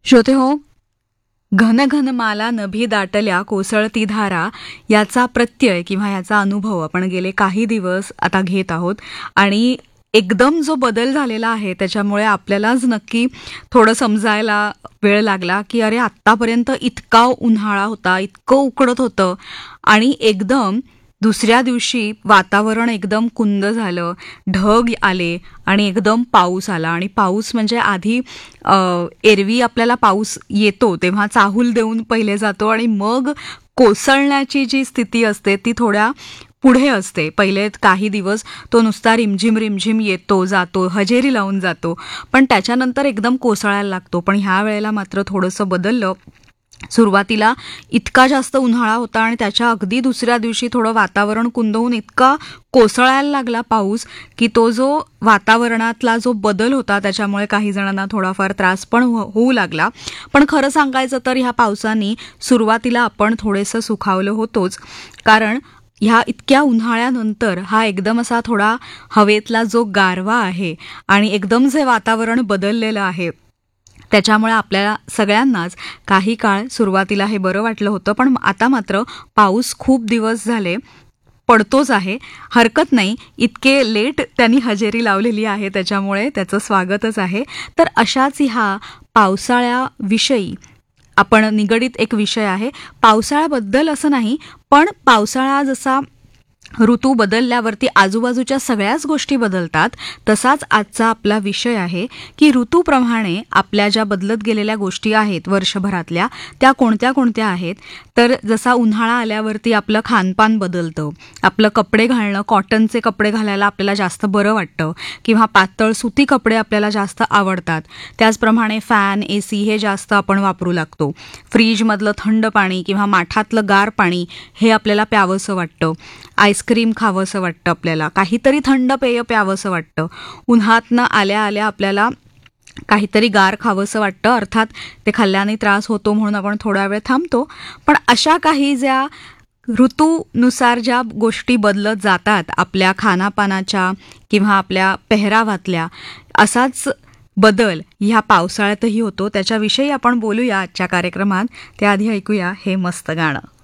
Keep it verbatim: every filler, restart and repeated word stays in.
श्रोते हो, घन घन माला नभी दाटल्या कोसळती धारा याचा प्रत्यय किंवा याचा अनुभव आपण गेले काही दिवस आता घेत आहोत. आणि एकदम जो बदल झालेला आहे त्याच्यामुळे आपल्यालाच नक्की थोडं समजायला वेळ लागला की अरे आत्तापर्यंत इतका उन्हाळा होता, इतकं उकडत होतं आणि एकदम दुसऱ्या दिवशी वातावरण एकदम कुंद झालं, ढग आले आणि एकदम पाऊस आला. आणि पाऊस म्हणजे आधी अ, एरवी आपल्याला पाऊस येतो तेव्हा चाहूल देऊन पहिले जातो आणि मग कोसळण्याची जी स्थिती असते ती थोड्या पुढे असते. पहिले काही दिवस तो नुसता रिमझिम रिमझिम येतो जातो, हजेरी लावून जातो, पण त्याच्यानंतर एकदम कोसळायला लागतो. पण ह्या वेळेला मात्र थोडंसं बदललं. सुरुवातीला इतका जास्त उन्हाळा होता आणि त्याच्या अगदी दुसऱ्या दिवशी थोडं वातावरण कुंद होऊन इतका कोसळायला लागला पाऊस की तो जो वातावरणातला जो बदल होता त्याच्यामुळे काही जणांना थोडाफार त्रास पण हो- होऊ लागला. पण खरं सांगायचं तर ह्या पावसाने सुरुवातीला आपण थोडेसं सुखावलं होतोच, कारण ह्या इतक्या उन्हाळ्यानंतर हा एकदम असा थोडा हवेतला जो गारवा आहे आणि एकदम जे वातावरण बदललेलं आहे त्याच्यामुळे आपल्याला सगळ्यांनाच काही काळ सुरुवातीला हे बरं वाटलं होतं. पण आता मात्र पाऊस खूप दिवस झाले पडतोच आहे. हरकत नाही, इतके लेट त्यांनी हजेरी लावलेली आहे त्याच्यामुळे त्याचं स्वागतच आहे. तर अशाच ह्या पावसाळ्याविषयी आपण निगडीत एक विषय आहे. पावसाळ्याबद्दल असं नाही, पण पावसाळा जसा ऋतू बदलल्यावरती आजूबाजूच्या सगळ्याच गोष्टी बदलतात, तसाच आजचा आपला विषय आहे की ऋतूप्रमाणे आपल्या ज्या बदलत गेलेल्या गोष्टी आहेत वर्षभरातल्या त्या कोणत्या कोणत्या आहेत. तर जसा उन्हाळा आल्यावरती आपलं खानपान बदलतं, आपलं कपडे घालणं, कॉटनचे कपडे घालायला आपल्याला जास्त बरं वाटतं किंवा पातळ सुती कपडे आपल्याला जास्त आवडतात. त्याचप्रमाणे फॅन, ए सी हे जास्त आपण वापरू लागतो. फ्रीजमधलं थंड पाणी किंवा माठातलं गार पाणी हे आपल्याला प्यावंसं वाटतं. आईस्क्रीम खावंसं वाटतं, आपल्याला काहीतरी थंड पेय प्यावंसं वाटतं. उन्हातनं आल्या आल्या आपल्याला काहीतरी गार खावंसं वाटतं. अर्थात ते खाल्ल्याने त्रास होतो म्हणून आपण थोडा वेळ थांबतो. पण अशा काही ज्या ऋतूनुसार ज्या गोष्टी बदलत जातात आपल्या खानापानाच्या किंवा आपल्या पेहरावातल्या, असाच बदल ह्या पावसाळ्यातही होतो. त्याच्याविषयी आपण बोलूया आजच्या कार्यक्रमात. त्याआधी ऐकूया हे मस्त गाणं.